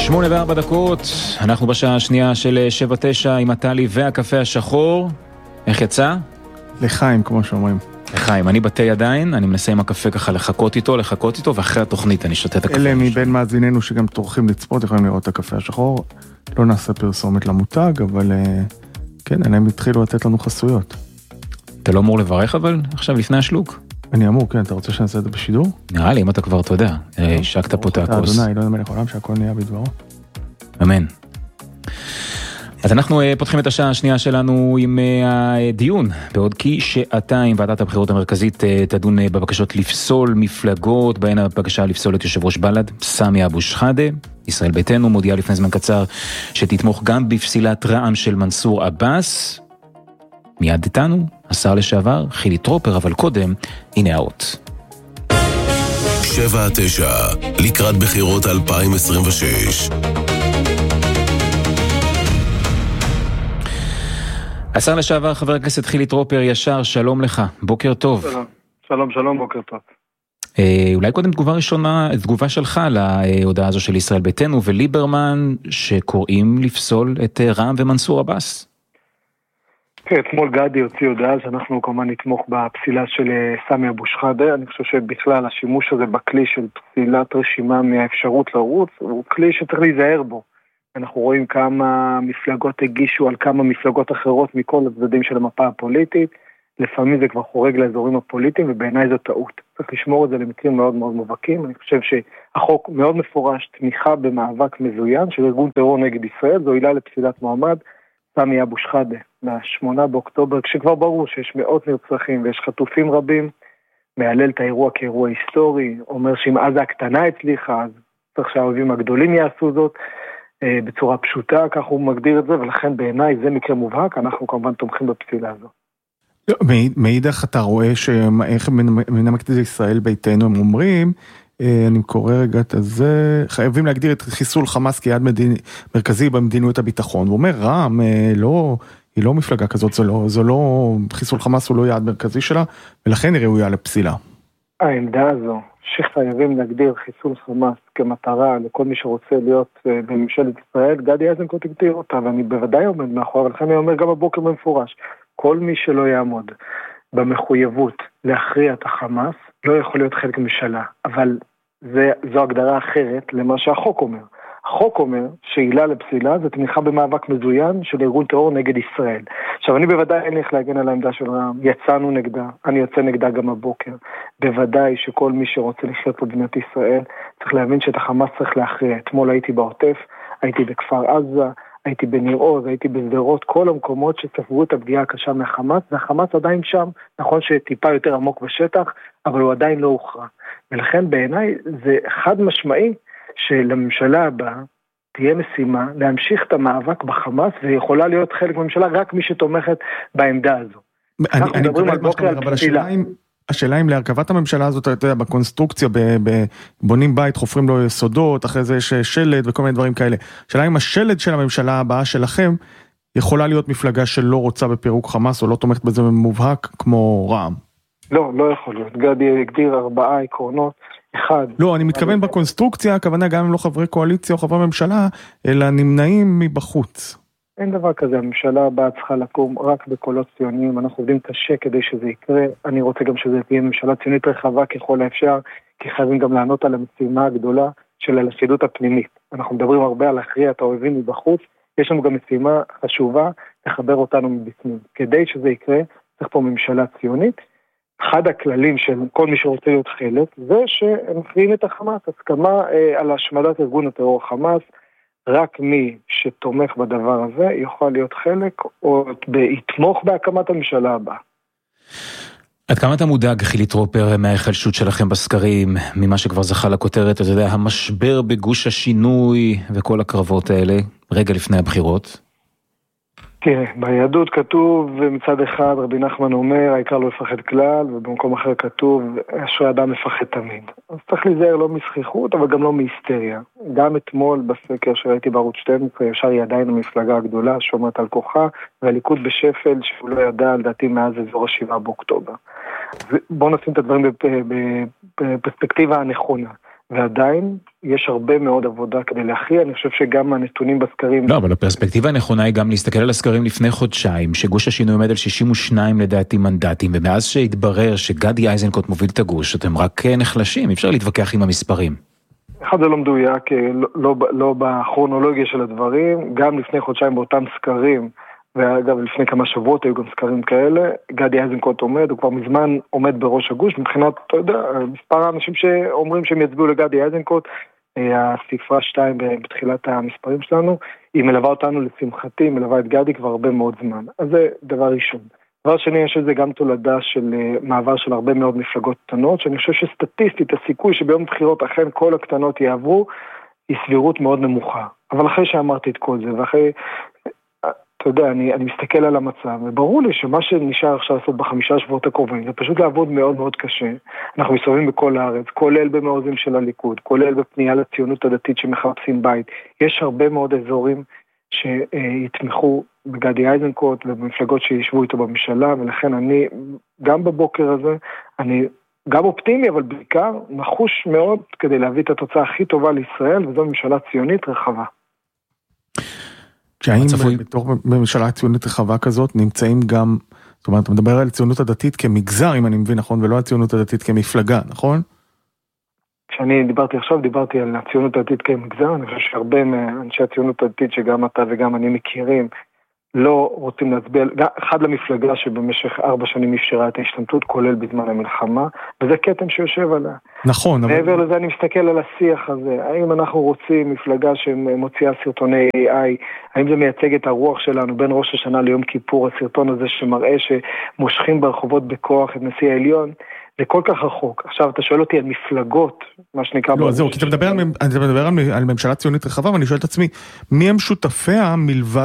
8:04, אנחנו בשעה השנייה של 7-9 עם הטלי והקפה השחור. איך יצא? לחיים, כמו שאומרים. לחיים, אני בתי עדיין, אני מנסה עם הקפה ככה לחכות איתו, ואחרי התוכנית אני שותה את הקפה. אלה מבין מאזיננו שגם טורחים לצפות, יכולים לראות את הקפה השחור. לא נעשה פרסומת למותג, אבל כן, הם התחילו לתת לנו חסויות. אתה לא אמור לברך אבל עכשיו לפני השלוק? אני אמור, כן, אתה רוצה שנעשה את זה בשידור? נראה לי, אם אתה כבר, אתה יודע, השקת פה את הכוס. אדוני, לא יודע מלך עולם שהכל נהיה בדברו. אמן. אז אנחנו פותחים את השעה השנייה שלנו עם הדיון. בעוד כשעתיים ועדת הבחירות המרכזית תדון בבקשות לפסול מפלגות, בהן הבקשה לפסול את יושב ראש בל"ד, סמי אבו שחאדה. ישראל ביתנו מודיעה לפני זמן קצר שתתמוך גם בפסילת רע"מ של מנסור עבאס. מיד איתנו, השר לשעבר חילי טרופר, אבל קודם, הנה האות. 7-9, לקראת בחירות 2026. השר לשעבר חבר הכנסת חילי טרופר, ישר, שלום לך, בוקר טוב. שלום, בוקר טוב. אולי קודם תגובה שלך להודעה הזו של ישראל ביתנו וליברמן, שקוראים לפסול את רע"מ ומנסור עבאס. אתמול גדי הוציא הודעה שאנחנו כמובן נתמוך בפסילה של סמי אבו שחאדה. אני חושב שבכלל השימוש הזה בכלי של פסילת רשימה מהאפשרות לרוץ, הוא כלי שצריך להיזהר בו. אנחנו רואים כמה מפלגות הגישו על כמה מפלגות אחרות מכל הצדדים של המפה הפוליטית. לפעמים זה כבר חורג לאזורים הפוליטיים, ובעיניי זו טעות. צריך לשמור את זה למקרים מאוד מאוד מובהקים. אני חושב שהחוק מאוד מפורש, תמיכה במאבק מזוין של ארגון טרור נגד ישראל, זו עילה לפסילת מועמד. סמי אבו שחאדה, ב-8 באוקטובר, כשכבר ברור שיש מאות נרצחים ויש חטופים רבים, מעלל את האירוע כאירוע היסטורי, אומר שאם עזה הקטנה הצליחה, אז צריך שהאויבים הגדולים יעשו זאת, בצורה פשוטה, כך הוא מגדיר את זה, ולכן בעיניי זה מקרה מובהק, אנחנו כמובן תומכים בפסילה הזו. מאידך אתה רואה איך מנמקת את ישראל ביתנו, הם אומרים, אני קורא רגע את זה, חייבים להגדיר את חיסול חמאס כיעד מרכזי במדיניות הביטחון, הוא אומר, רע"מ היא לא מפלגה כזאת, זה לא, חיסול חמאס הוא לא יעד מרכזי שלה, ולכן היא ראויה לפסילה. העמדה הזו, שחייבים להגדיר חיסול חמאס כמטרה לכל מי שרוצה להיות בממשלת ישראל, גדי איזנקוט הגדיר אותה, ואני בוודאי עומד מאחורי, ולכן אני אומר גם בבוקר במפורש, כל מי שלא יעמוד במחויבות להכריע את החמאס, לא יכול להיות חלק ממשלה, אבל זו הגדרה אחרת למה שהחוק אומר. החוק אומר שעילה לפסילה זה תמיכה במאבק מזוין של ארגון טרור נגד ישראל. עכשיו, אני בוודאי אין לי איך להגן על העמדה של רע"מ, יצאנו נגדה, אני יוצא נגדה גם הבוקר. בוודאי שכל מי שרוצה לחיות פה במדינת ישראל, צריך להבין שאת החמאס צריך להכריע. אתמול הייתי בעוטף, הייתי בכפר עזה, הייתי בניר עוז, הייתי בסדרות, כל המקומות שספגו את הפגיעה הקשה מהחמאס, והחמאס עדיין שם, נכון שטיפה יותר עמוק בשטח, אבל הוא עדיין לא הוכרע. ולכן בעיניי זה חד משמעי שלממשלה הבאה תהיה משימה להמשיך את המאבק בחמאס, ויכולה להיות חלק מהממשלה רק מי שתומכת בעמדה הזו. אנחנו מדברים על בוקר על פסילה. השאלה אם להרכבת הממשלה הזאת, אתה יודע, בקונסטרוקציה, בונים בית, חופרים לו יסודות, אחרי זה יש שלד וכל מיני דברים כאלה. השאלה אם השלד של הממשלה הבאה שלכם, יכולה להיות מפלגה שלא רוצה בפירוק חמאס, או לא תומכת בזה מובהק כמו רע"מ. לא יכול להיות. גדי הגדיר 4 עקרונות. אחד. לא, אני מתכוון בקונסטרוקציה, הכוונה גם אם לא חברי קואליציה או חברי ממשלה, אלא נמנעים מבחוץ. אין דבר כזה, הממשלה הבאה צריכה לקום רק בקולות ציוניים, אנחנו עובדים קשה כדי שזה יקרה, אני רוצה גם שזה תהיה ממשלה ציונית רחבה ככל האפשר, כי חייבים גם לענות על המשימה הגדולה של הלכידות הפנימית. אנחנו מדברים הרבה על להכריע את האויבים מבחוץ, יש לנו גם משימה חשובה לחבר אותנו מבפנים. כדי שזה יקרה, צריך פה ממשלה ציונית. אחד הכללים של כל מי שרוצה להיות חלק, זה שהם מכריעים את החמאס, הסכמה על השמדת ארגון הטרור חמאס, רק מי שתומך בדבר הזה יוכל להיות חלק או יתמוך בהקמת הממשלה הבאה. עד כמה אתה מודאג, חילי טרופר, מההיחלשות שלכם בסקרים, ממה שכבר זכה לכותרת, אתה יודע, המשבר בגוש השינוי וכל הקרבות האלה, רגע לפני הבחירות? תראה, ביהדות כתוב מצד אחד רבי נחמן אומר העיקר לא לפחד כלל, ובמקום אחר כתוב אשרי אדם מפחד תמיד. אז צריך להיזהר לא מסכיחות אבל גם לא מהיסטריה. גם אתמול בסקר שראיתי בערוץ 12 ישר היא עדיין המפלגה הגדולה שומרת על כוחה, והליכוד בשפל שהוא לא ידע לדעתי מאז אזור 7 באוקטובר. בואו נשים את הדברים בפרספקטיבה הנכונה. ועדיין יש הרבה מאוד עבודה כדי להכריע. אני חושב שגם הנתונים בסקרים... לא, אבל הפרספקטיבה הנכונה היא גם להסתכל על הסקרים לפני חודשיים, שגוש השינוי עומד על 62 לדעתי מנדטים, ומאז שהתברר שגדי איזנקוט מוביל את הגוש, אתם רק נחלשים, אפשר להתווכח עם המספרים. אחד זה לא מדויק, לא בכרונולוגיה של הדברים, גם לפני חודשיים באותם סקרים, ואגב לפני כמה שבועות היו גם סקרים כאלה, גדי איזנקוט עומד, הוא כבר מזמן עומד בראש הגוש, מבחינת, אתה יודע, מספר האנשים שאומרים שהם יצביעו לגדי איזנקוט, הספרה 2 בתחילת המספרים שלנו, היא מלווה אותנו לשמחתי, מלווה את גדי כבר הרבה מאוד זמן, אז זה דבר ראשון. דבר שני, יש לזה גם תולדה של מעבר של הרבה מאוד מפלגות קטנות, שאני חושב שסטטיסטית הסיכוי שביום בחירות אכן כל הקטנות יעברו, היא סבירות מאוד נמוכה. אבל אחרי שאמרתי את כל זה, ואחרי, אתה יודע, אני מסתכל על המצב, וברור לי שמה שנשאר עכשיו לעשות ב5 שבועות הקרובים, זה פשוט לעבוד מאוד מאוד קשה. אנחנו מסתובבים בכל הארץ, כולל במעוזים של הליכוד, כולל בפנייה לציונות הדתית שמחפשים בית. יש הרבה מאוד אזורים שיתמכו בגדי איזנקוט ובמפלגות שישבו איתו בממשלה, ולכן אני, גם בבוקר הזה, אני גם אופטימי, אבל בעיקר נחוש מאוד כדי להביא את התוצאה הכי טובה לישראל, וזו ממשלה ציונית רחבה. כשהאם בתור ממשלה ציונית רחבה כזאת נמצאים גם, זאת אומרת, אתה מדבר על ציונות הדתית כמגזר, אם אני מבין נכון, ולא על ציונות הדתית כמפלגה, נכון? כשאני דיברתי על הציונות הדתית כמגזר, אני חושב שהרבה מאנשי הציונות הדתית שגם אתה וגם אני מכירים, לא רוצים להצביע, אחד למפלגה שבמשך 4 שנים אפשרה את ההשתמטות, כולל בזמן המלחמה, וזה קטן שיושב עליה. נכון. מעבר לזה אני מסתכל על השיח הזה, האם אנחנו רוצים מפלגה שמוציאה סרטוני AI, האם זה מייצג את הרוח שלנו בין ראש השנה ליום כיפור, הסרטון הזה שמראה שמושכים ברחובות בכוח את נשיא העליון, זה כל כך רחוק. עכשיו אתה שואל אותי על מפלגות, מה שנקרא... לא, זהו, כי אתה מדבר על ממשלה ציונית רחבה, ואני שואל את עצמי, מי הם שותפיה מלבד